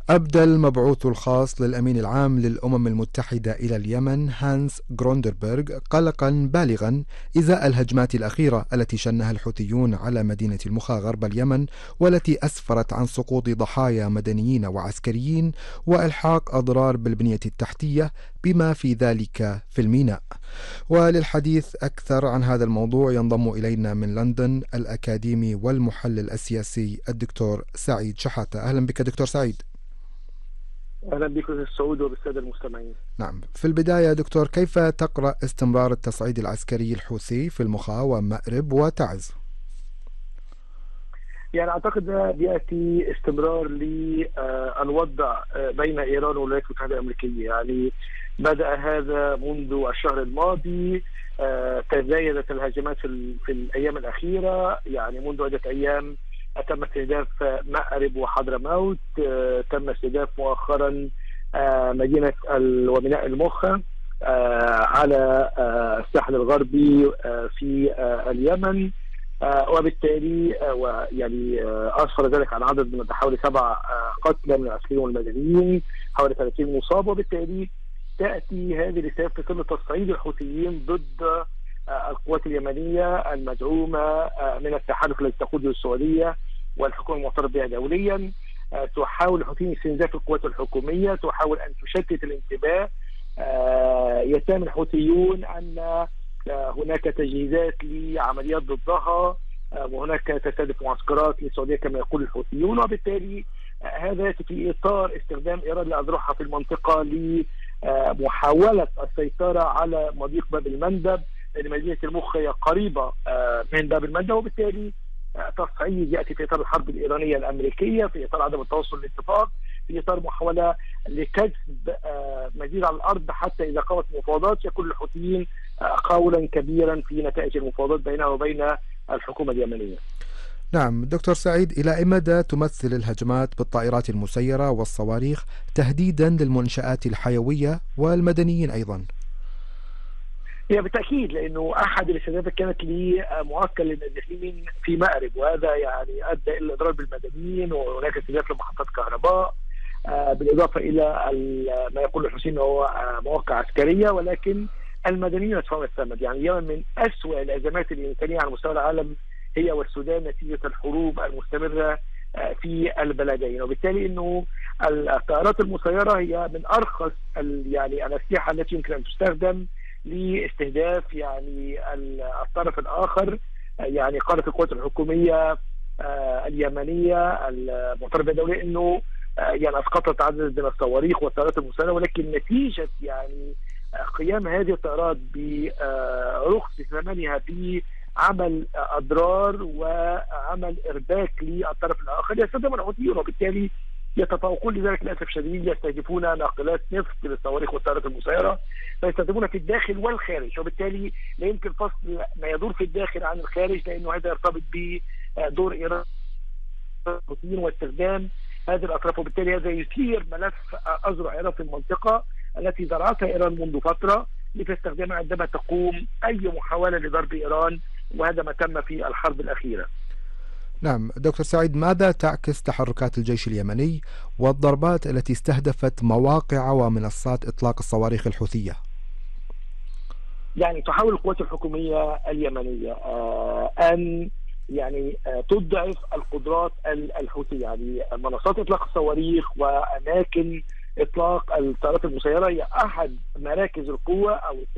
أبدى المبعوث الخاص للأمين العام للأمم المتحدة إلى اليمن هانس غروندربرغ قلقا بالغا إزاء الهجمات الأخيرة التي شنها الحوثيون على مدينة المخا غرب اليمن، والتي أسفرت عن سقوط ضحايا مدنيين وعسكريين وإلحاق أضرار بالبنية التحتية بما في ذلك في الميناء. وللحديث أكثر عن هذا الموضوع ينضم إلينا من لندن الأكاديمي والمحلل السياسي الدكتور سعيد شحاتة. أهلا بك دكتور سعيد. أهلا بكم السعود وبالسادة المستمعين. نعم، في البداية دكتور، كيف تقرأ استمرار التصعيد العسكري الحوثي في المخا ومأرب وتعز؟ يعني أعتقد بيأتي استمرار للوضع بين إيران والولايات المتحدة الأمريكية. يعني بدأ هذا منذ الشهر الماضي، تزايدت الهجمات في الأيام الأخيرة. يعني منذ عدة أيام تم استهداف مأرب وحضرموت، تم استهداف مؤخرا مدينة وميناء المخا على الساحل الغربي في اليمن، وبالتالي يعني أسفر ذلك عن عدد من حوالي 7 قتلى من العسكريين والمدنيين، حوالي 30 مصاب. وبالتالي تأتي هذه الاستهداف في ظل تصعيد الحوثيين ضد القوات اليمنية المدعومة من التحالف الذي تقوده السعودية والحكومة المعترف بها دوليا. تحاول الحوثيين استنزاف القوات الحكومية، تحاول أن تشتت الانتباه. يتهم الحوثيون أن هناك تجهيزات لعمليات ضدها، وهناك تستهدف معسكرات للسعودية كما يقول الحوثيون. وبالتالي هذا في إطار استخدام إيران لأذرعها في المنطقة لمحاولة السيطرة على مضيق باب المندب، لأن مدينة المخا هي قريبة من باب المندب. وبالتالي تصعيد يأتي في إطار الحرب الإيرانية الأمريكية، في إطار عدم التوصل للاتفاق، في إطار محاولة لكسب مزيد على الأرض حتى إذا قامت المفاوضات يكون الحوثيين قولا كبيرا في نتائج المفاوضات بينها وبين الحكومة اليمنية. نعم دكتور سعيد، إلى أي مدى تمثل الهجمات بالطائرات المسيرة والصواريخ تهديدا للمنشآت الحيوية والمدنيين أيضا؟ هي بالتأكيد، لأنه أحد الاستهدافات كانت لمعسكر للنازحين في مأرب، وهذا يعني أدى إلى الإضرار بالمدنيين، وهناك استهداف لمحطات كهرباء، بالإضافة إلى ما يقول الحوثيين هو مواقع عسكرية، ولكن المدنيين يدفعون الثمن. يعني اليمن من أسوأ الأزمات الإنسانية على مستوى العالم هي والسودان نتيجة الحروب المستمرة في البلدين. وبالتالي انه الطائرات المسيرة هي من ارخص يعني الاسلحة التي يمكن ان تستخدم لاستهداف يعني الطرف الاخر، يعني قالت القوات الحكومية اليمنية المعترف بالدولة انه يعني اسقطت عدد من الصواريخ والطائرات المسيرة، ولكن نتيجة يعني قيام هذه الطائرات برخص ثمنها بعمل اضرار وعمل ارباك للطرف الاخر يستخدم الحوثيون، وبالتالي يتفوقون لذلك للاسف الشديد. يستهدفون ناقلات نفط للصواريخ والطائرات المسيره، فيستخدمون في الداخل والخارج، وبالتالي لا يمكن فصل ما يدور في الداخل عن الخارج، لانه هذا يرتبط بدور ايران واستخدام هذه الاطراف. وبالتالي هذا يثير ملف اذرع ايران في المنطقه التي زرعتها ايران منذ فتره لتستخدمها عندما تقوم اي محاوله لضرب ايران، وهذا ما تم في الحرب الاخيره. نعم دكتور سعيد، ماذا تعكس تحركات الجيش اليمني والضربات التي استهدفت مواقع ومنصات اطلاق الصواريخ الحوثيه؟ يعني تحاول القوات الحكوميه اليمنيه ان يعني تضعف القدرات الحوثيه. يعني منصات اطلاق الصواريخ واماكن اطلاق الطائرات المسيره هي احد مراكز القوه او